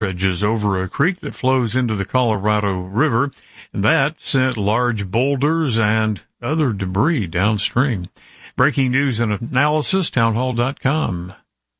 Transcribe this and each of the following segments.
bridges over a creek that flows into the Colorado River, and that sent large boulders and other debris downstream. Breaking news and analysis, townhall.com.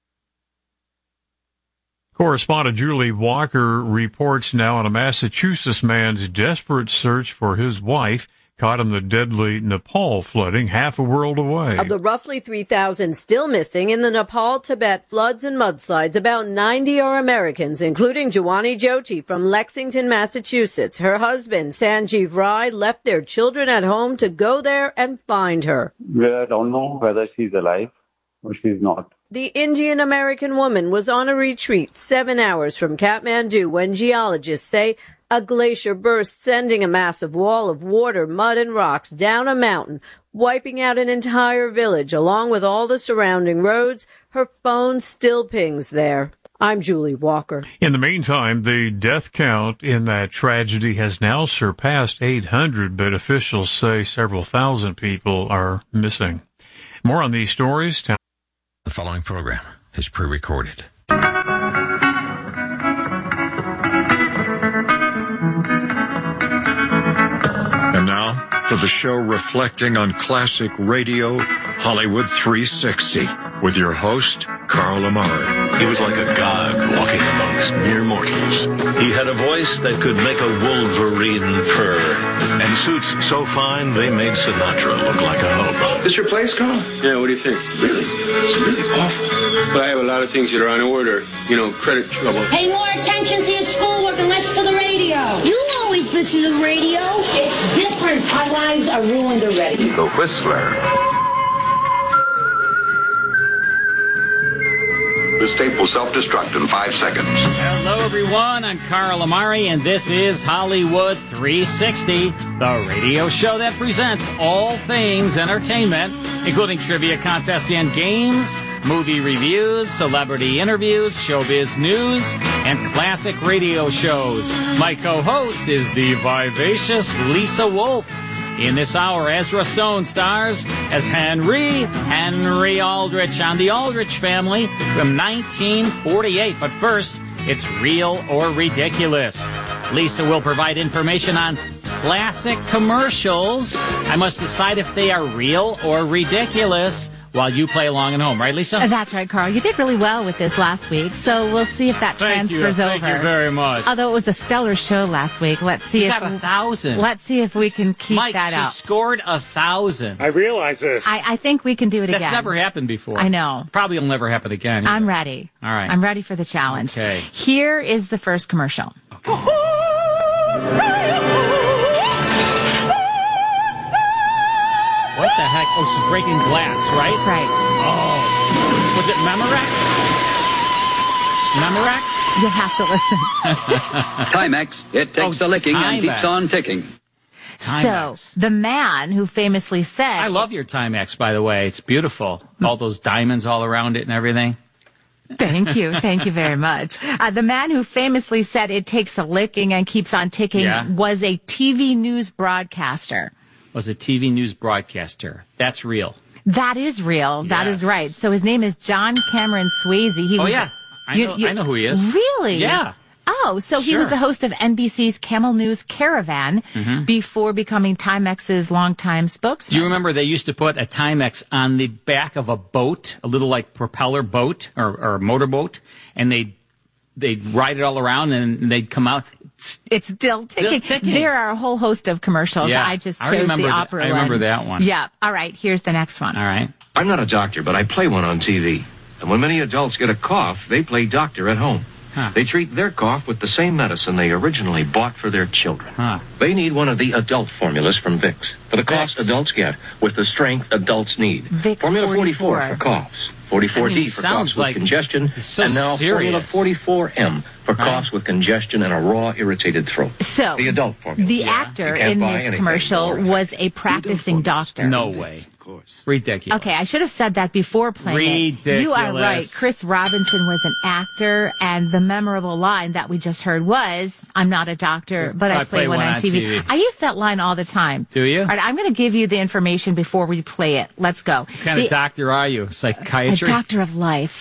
Correspondent Julie Walker reports now on a Massachusetts man's desperate search for his wife caught in the deadly Nepal flooding half a world away. Of the roughly 3,000 still missing in the Nepal-Tibet floods and mudslides, about 90 are Americans, including Jawani Jyoti from Lexington, Massachusetts. Her husband, Sanjeev Rai, left their children at home to go there and find her. We don't know whether she's alive or she's not. The Indian-American woman was on a retreat 7 hours from Kathmandu when geologists say a glacier burst, sending a massive wall of water, mud, and rocks down a mountain, wiping out an entire village, along with all the surrounding roads. Her phone still pings there. I'm Julie Walker. In the meantime, the death count in that tragedy has now surpassed 800, but officials say several thousand people are missing. More on these stories. The following program is pre-recorded. And now, for the show reflecting on classic radio, Hollywood 360, with your host, Carl Amari. He was like a god walking amongst mere mortals. He had a voice that could make a wolverine purr, and suits so fine they made Sinatra look like a hobo. This your place, Carl? Yeah, what do you think? Really? It's really awful. But I have a lot of things that are on order. You know, credit trouble. Pay more attention to your schoolwork and less to the radio. You always listen to the radio. It's different. Our lives are ruined already. The Whistler. This tape will self-destruct in 5 seconds. Hello, everyone. I'm Carl Amari, and this is Hollywood 360, the radio show that presents all things entertainment, including trivia contests and games, movie reviews, celebrity interviews, showbiz news, and classic radio shows. My co-host is the vivacious Lisa Wolf. In this hour, Ezra Stone stars as Henry Aldrich on The Aldrich Family from 1948. But first, it's Real or Ridiculous. Lisa will provide information on classic commercials. I must decide if they are real or ridiculous while you play along at home. Right, Lisa? That's right, Carl. You did really well with this last week, so we'll see if that transfers over. Thank you very much. Although it was a stellar show last week. Let's see if 1,000. Let's see if we can keep that up. Mike, she scored 1,000. I realize this. I think we can do it again. That's never happened before. I know. Probably will never happen again. I'm ready. All right. I'm ready for the challenge. Okay. Here is the first commercial. Okay. What the heck? Oh, she's breaking glass, right? That's right. Oh. Was it Memorex? Memorex? You'll have to listen. Timex. It takes a licking and keeps on ticking. So, the man who famously said... I love your Timex, by the way. It's beautiful. All those diamonds all around it and everything. Thank you. Thank you very much. The man who famously said it takes a licking and keeps on ticking was a TV news broadcaster. Was a TV news broadcaster. That's real. That is real. Yes. That is right. So his name is John Cameron Swayze. I know who he is. Really? Yeah. Oh, so he was the host of NBC's Camel News Caravan before becoming Timex's longtime spokesman. Do you remember they used to put a Timex on the back of a boat, a little like propeller boat or motorboat, and they'd ride it all around and they'd come out. It's still ticking. There are a whole host of commercials. Yeah, I just chose the opera one. I remember that one. Yeah. All right. Here's the next one. All right. I'm not a doctor, but I play one on TV. And when many adults get a cough, they play doctor at home. Huh. They treat their cough with the same medicine they originally bought for their children. Huh. They need one of the adult formulas from Vicks for the cost adults get with the strength adults need. Vicks Formula 44 for coughs, 44D for coughs with congestion, and now Formula 44M for coughs with congestion and a raw, irritated throat. So, the adult formula. The actor in this commercial was a practicing doctor. No way. Ridiculous. Okay, I should have said that before playing it. You are right. Chris Robinson was an actor, and the memorable line that we just heard was, I'm not a doctor, but I play one on TV. I use that line all the time. Do you? All right, I'm going to give you the information before we play it. Let's go. What kind of doctor are you? Psychiatry? A doctor of life.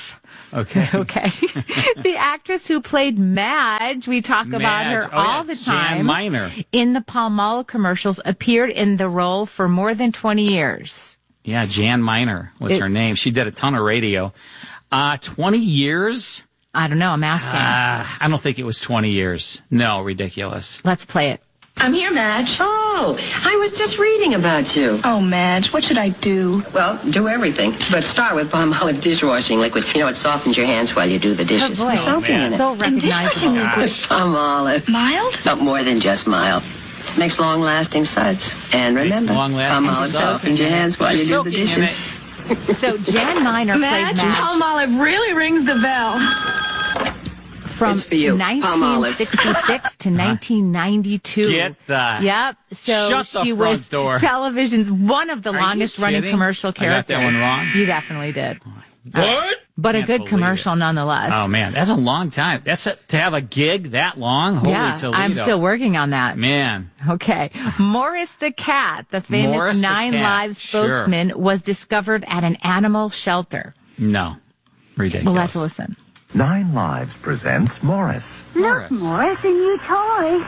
Okay. Okay. The actress who played Madge, we talk about her all the time. Jan Miner. In the Palmolive commercials, appeared in the role for more than 20 years. Yeah, Jan Miner was her name. She did a ton of radio. 20 years? I don't know. I'm asking. I don't think it was 20 years. No, ridiculous. Let's play it. I'm here, Madge. Oh, I was just reading about you. Oh, Madge, what should I do? Well, do everything, but start with Palmolive dishwashing liquid. You know, it softens your hands while you do the dishes. Her voice is so recognizable. Palmolive. Mild? No, more than just mild. Makes long-lasting suds. And remember, Palmolive softens your hands while you do the dishes. So Jan Miner played Madge. Palmolive really rings the bell. From 1966 to 1992. Get that. Yep. So she was television's one of the longest running commercial characters. I got that one wrong? You definitely did. What? But a good commercial nonetheless. Oh man, that's a long time. To have a gig that long? Holy Toledo. I'm still working on that. Man. Okay. Morris the cat, the famous Nine Lives spokesman, was discovered at an animal shelter. No. Ridiculous. Well, let's listen. 9 Lives presents Morris. Look, Morris, a new toy.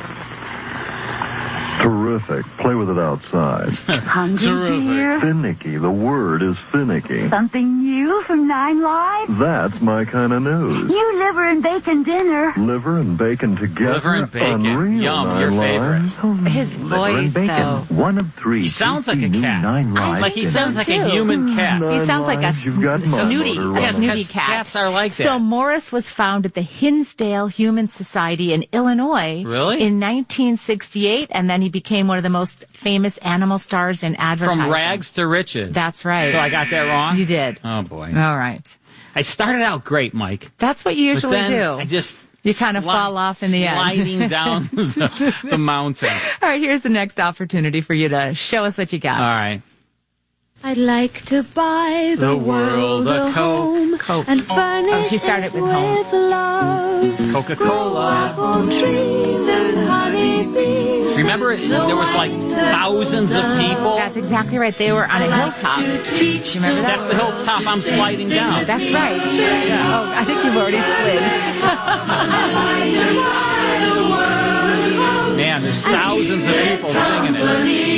Terrific. Play with it outside. Hungry, dear? Finicky. The word is finicky. Something new from 9 Lives? That's my kind of news. New liver and bacon dinner. Liver and bacon together? Liver and bacon. Unreal. Yum, your favorite. His voice, though. One of 3. He sounds like a cat. 9 Lives. Like he sounds like a human cat. He sounds like a snooty cat. Cats are like that. So Morris was found at the Hinsdale Human Society in Illinois. Really? In 1968, and then he became one of the most famous animal stars in advertising. From rags to riches. That's right. So I got that wrong? You did. Oh, boy. All right. I started out great, Mike. That's what you usually do. You kind of fall off in the end. Sliding down the mountain. All right, here's the next opportunity for you to show us what you got. All right. I'd like to buy the world a home and furnish he started with love. Coca-Cola. Apple trees and honeybees. Remember, there was like thousands of people. That's exactly right. They were on a hilltop. You remember that? That's the hilltop I'm sliding down. That's right. Yeah. Oh, I think you've already slid. Man, there's thousands of people singing it.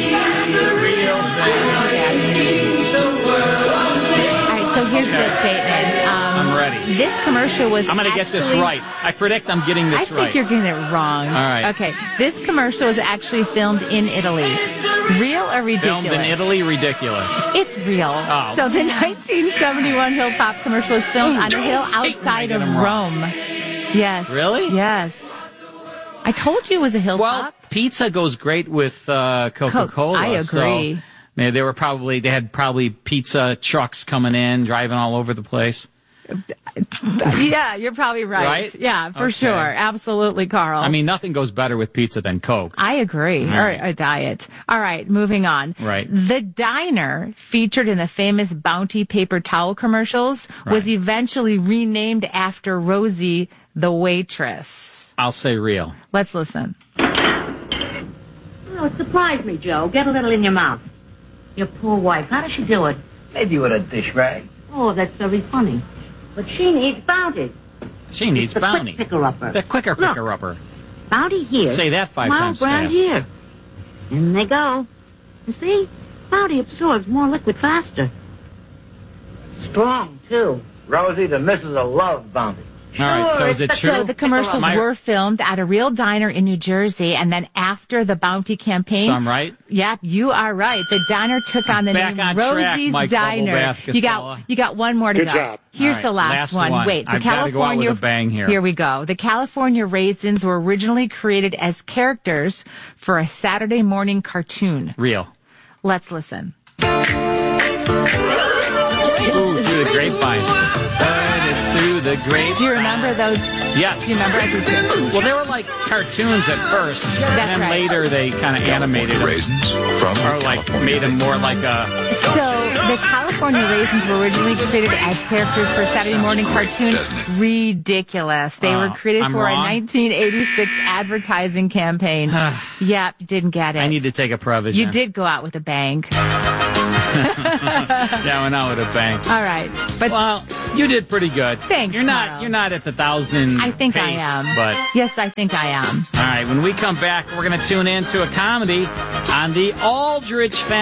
So here's the statement. I'm ready. This commercial was I'm going to get this right. I predict I'm getting this right. I think you're getting it wrong. All right. Okay. This commercial was actually filmed in Italy. Real or ridiculous? Filmed in Italy? Ridiculous. It's real. Oh. So the 1971 Hilltop commercial was filmed on a hill outside of Rome. Yes. Really? Yes. I told you it was a hilltop. Well, pizza goes great with Coca-Cola. I agree. So, man, they had probably pizza trucks coming in, driving all over the place. Yeah, you're probably right. Right? Yeah, for sure. Absolutely, Carl. I mean, nothing goes better with pizza than Coke. I agree. Or a diet. All right, moving on. Right. The diner featured in the famous Bounty paper towel commercials was eventually renamed after Rosie, the waitress. I'll say real. Let's listen. Oh, surprise me, Joe. Get a little in your mouth. Your poor wife. How does she do it? Maybe with a dish rag. Oh, that's very funny. But she needs Bounty. She needs Bounty. Quick picker-upper. The quicker picker-upper. Bounty here. Say that 5 times brand fast. Here. In they go. You see? Bounty absorbs more liquid faster. Strong, too. Rosie, the missus will love Bounty. All right, so is it true? So the commercials were filmed at a real diner in New Jersey, and then after the Bounty campaign... So I'm right? Yep, you are right. The diner took on the name Rosie's Diner. You got one more to go. Good job. Here's the last one. Wait, the I've got to go out with a bang here. Here we go. The California Raisins were originally created as characters for a Saturday morning cartoon. Real. Let's listen. Ooh, through the grapevine. Through the grapevine. Do you remember those? Yes. Do you remember? I do too. Well, they were like cartoons at first, and then later they kind of animated them. Raisins from or like made them more like a... So the California Raisins were originally created as characters for a Saturday morning cartoon. Ridiculous. They were created for a 1986 advertising campaign. Yep, didn't get it. I need to take a provision. You did go out with a bang. Yeah, went out with a bang. All right. But well, you did pretty good. Thanks, You're not at the 1,000 I think pace, I am. But yes, I think I am. All right, when we come back, we're going to tune in to a comedy on the Aldrich family.